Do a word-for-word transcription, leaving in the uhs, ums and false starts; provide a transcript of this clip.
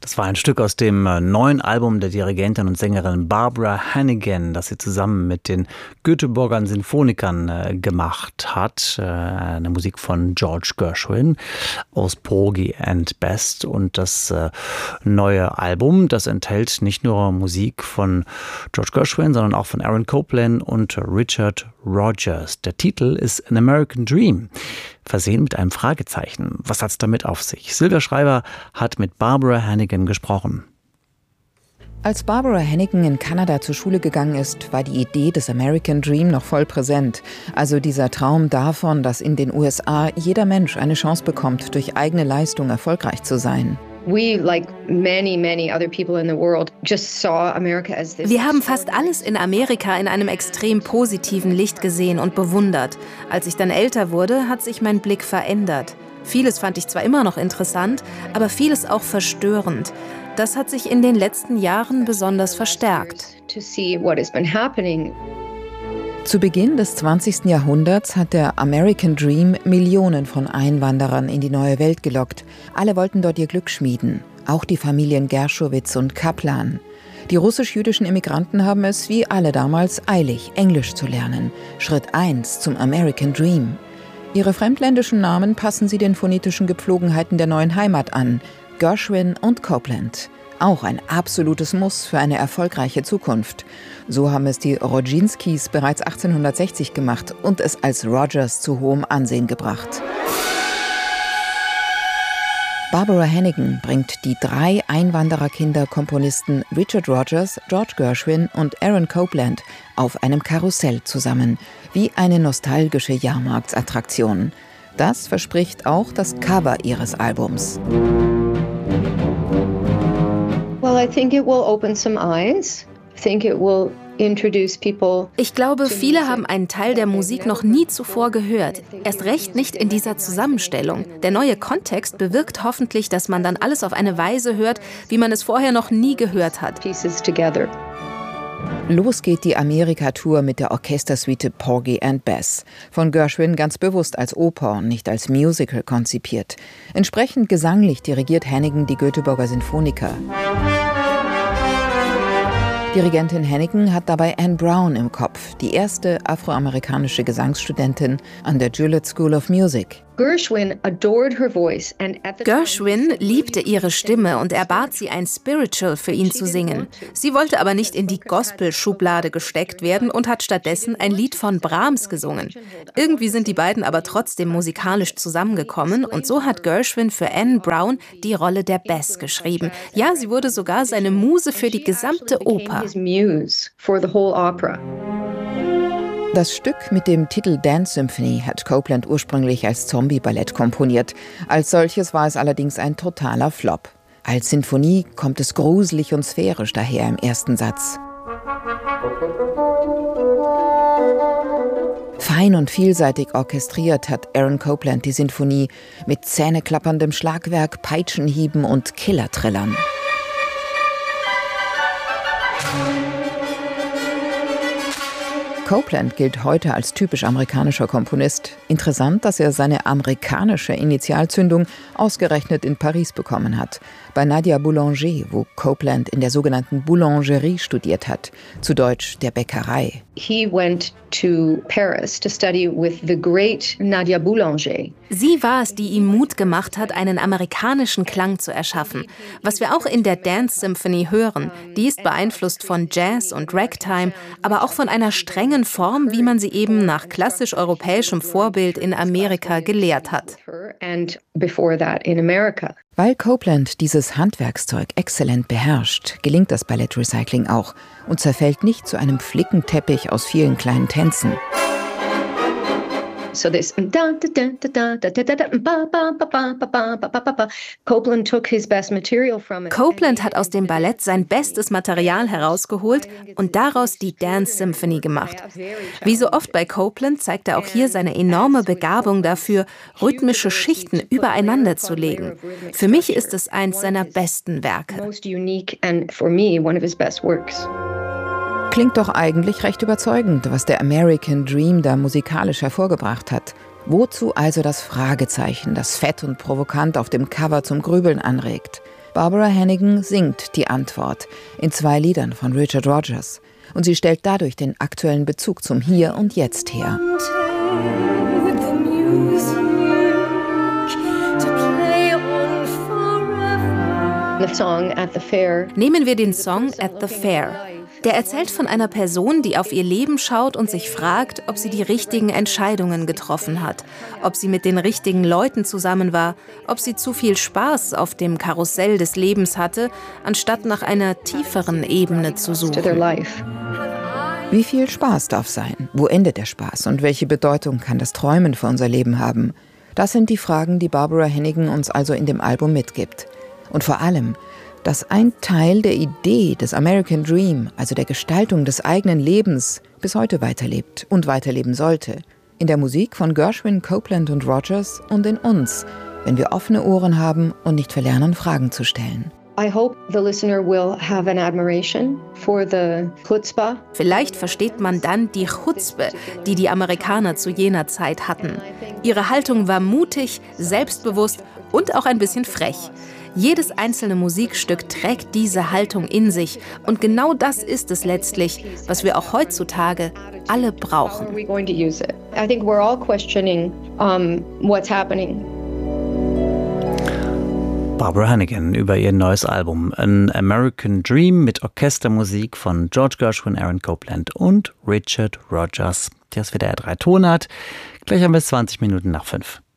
Das war ein Stück aus dem neuen Album der Dirigentin und Sängerin Barbara Hannigan, das sie zusammen mit den Göteborger Sinfonikern äh, gemacht hat. Äh, eine Musik von George Gershwin aus Porgy and Bess. Und das äh, neue Album, das enthält nicht nur Musik von George Gershwin, sondern auch von Aaron Copland und Richard Rodgers. Der Titel ist An American Dream, versehen mit einem Fragezeichen. Was hat's damit auf sich? Silvia Schreiber hat mit Barbara Hannigan gesprochen. Als Barbara Hannigan in Kanada zur Schule gegangen ist, war die Idee des American Dream noch voll präsent. Also dieser Traum davon, dass in den U S A jeder Mensch eine Chance bekommt, durch eigene Leistung erfolgreich zu sein. Wir haben fast alles in Amerika in einem extrem positiven Licht gesehen und bewundert. Als ich dann älter wurde, hat sich mein Blick verändert. Vieles fand ich zwar immer noch interessant, aber vieles auch verstörend. Das hat sich in den letzten Jahren besonders verstärkt. Zu Beginn des zwanzigsten Jahrhunderts hat der American Dream Millionen von Einwanderern in die neue Welt gelockt. Alle wollten dort ihr Glück schmieden, auch die Familien Gershowitz und Kaplan. Die russisch-jüdischen Immigranten haben es wie alle damals eilig, Englisch zu lernen. Schritt eins zum American Dream. Ihre fremdländischen Namen passen sie den phonetischen Gepflogenheiten der neuen Heimat an. Gershwin und Copland. Auch ein absolutes Muss für eine erfolgreiche Zukunft. So haben es die Rodzinskis bereits achtzehnhundertsechzig gemacht und es als Rodgers zu hohem Ansehen gebracht. Barbara Hannigan bringt die drei Einwandererkinder-Komponisten Richard Rodgers, George Gershwin und Aaron Copland auf einem Karussell zusammen, wie eine nostalgische Jahrmarktsattraktion. Das verspricht auch das Cover ihres Albums. Well, I think it will open some eyes. I think it will introduce people. Ich glaube, viele haben einen Teil der Musik noch nie zuvor gehört. Erst recht nicht in dieser Zusammenstellung. Der neue Kontext bewirkt hoffentlich, dass man dann alles auf eine Weise hört, wie man es vorher noch nie gehört hat. Pieces together. Los geht die Amerika-Tour mit der Orchestersuite Porgy and Bess. Von Gershwin ganz bewusst als Oper und nicht als Musical konzipiert. Entsprechend gesanglich dirigiert Hannigan die Göteborger Sinfoniker. Dirigentin Hannigan hat dabei Anne Brown im Kopf, die erste afroamerikanische Gesangsstudentin an der Juilliard School of Music. Gershwin adored her voice and at the Gershwin liebte ihre Stimme und er bat sie, ein Spiritual für ihn zu singen. Sie wollte aber nicht in die Gospel-Schublade gesteckt werden und hat stattdessen ein Lied von Brahms gesungen. Irgendwie sind die beiden aber trotzdem musikalisch zusammengekommen und so hat Gershwin für Anne Brown die Rolle der Bess geschrieben. Ja, sie wurde sogar seine Muse für die gesamte Oper. Das Stück mit dem Titel Dance Symphony hat Copland ursprünglich als Zombie-Ballett komponiert. Als solches war es allerdings ein totaler Flop. Als Sinfonie kommt es gruselig und sphärisch daher im ersten Satz. Fein und vielseitig orchestriert hat Aaron Copland die Sinfonie mit zähneklapperndem Schlagwerk, Peitschenhieben und Killertrillern. Copland gilt heute als typisch amerikanischer Komponist. Interessant, dass er seine amerikanische Initialzündung ausgerechnet in Paris bekommen hat. Bei Nadia Boulanger, wo Copland in der sogenannten Boulangerie studiert hat, zu Deutsch der Bäckerei. He went to Paris to study with the great Nadia Boulanger. Sie war es, die ihm Mut gemacht hat, einen amerikanischen Klang zu erschaffen. Was wir auch in der Dance Symphony hören, die ist beeinflusst von Jazz und Ragtime, aber auch von einer strengen Form, wie man sie eben nach klassisch-europäischem Vorbild in Amerika gelehrt hat. Weil Copland dieses Handwerkszeug exzellent beherrscht, gelingt das Ballettrecycling auch und zerfällt nicht zu einem Flickenteppich aus vielen kleinen Tänzen. So this Copland took his best material from it. Copland hat aus dem Ballett sein bestes Material herausgeholt und daraus die Dance Symphony gemacht. Wie so oft bei Copland zeigt er auch hier seine enorme Begabung dafür, rhythmische Schichten übereinander zu legen. Für mich ist es eins seiner besten Werke. Most unique and for me one of his best works. Klingt doch eigentlich recht überzeugend, was der American Dream da musikalisch hervorgebracht hat. Wozu also das Fragezeichen, das fett und provokant auf dem Cover zum Grübeln anregt? Barbara Hannigan singt die Antwort in zwei Liedern von Richard Rodgers. Und sie stellt dadurch den aktuellen Bezug zum Hier und Jetzt her. Nehmen wir den Song At the Fair. Der erzählt von einer Person, die auf ihr Leben schaut und sich fragt, ob sie die richtigen Entscheidungen getroffen hat, ob sie mit den richtigen Leuten zusammen war, ob sie zu viel Spaß auf dem Karussell des Lebens hatte, anstatt nach einer tieferen Ebene zu suchen. Wie viel Spaß darf sein? Wo endet der Spaß? Und welche Bedeutung kann das Träumen für unser Leben haben? Das sind die Fragen, die Barbara Hannigan uns also in dem Album mitgibt. Und vor allem, dass ein Teil der Idee des American Dream, also der Gestaltung des eigenen Lebens, bis heute weiterlebt und weiterleben sollte. In der Musik von Gershwin, Copeland und Rodgers und in uns, wenn wir offene Ohren haben und nicht verlernen, Fragen zu stellen. I hope the listener will have an admiration for the chutzpah. Vielleicht versteht man dann die Chutzpe, die die Amerikaner zu jener Zeit hatten. Ihre Haltung war mutig, selbstbewusst und auch ein bisschen frech. Jedes einzelne Musikstück trägt diese Haltung in sich. Und genau das ist es letztlich, was wir auch heutzutage alle brauchen. Barbara Hannigan über ihr neues Album An American Dream mit Orchestermusik von George Gershwin, Aaron Copland und Richard Rodgers. Das W D R drei Tonart. Gleich haben wir es zwanzig Minuten nach fünf.